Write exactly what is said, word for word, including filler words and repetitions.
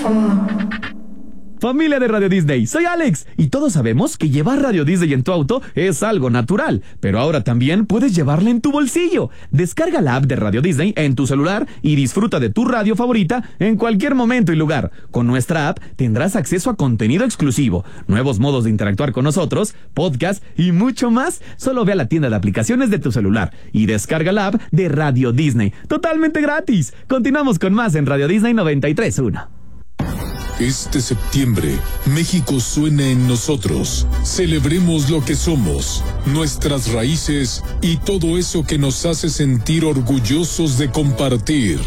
Familia de Radio Disney, soy Alex, y todos sabemos que llevar Radio Disney en tu auto es algo natural, pero ahora también puedes llevarla en tu bolsillo. Descarga la app de Radio Disney en tu celular y disfruta de tu radio favorita en cualquier momento y lugar. Con nuestra app tendrás acceso a contenido exclusivo, nuevos modos de interactuar con nosotros, podcast y mucho más. Solo ve a la tienda de aplicaciones de tu celular y descarga la app de Radio Disney, totalmente gratis. Continuamos con más en Radio Disney noventa y tres punto uno. Este septiembre, México suena en nosotros. Celebremos lo que somos, nuestras raíces y todo eso que nos hace sentir orgullosos de compartir.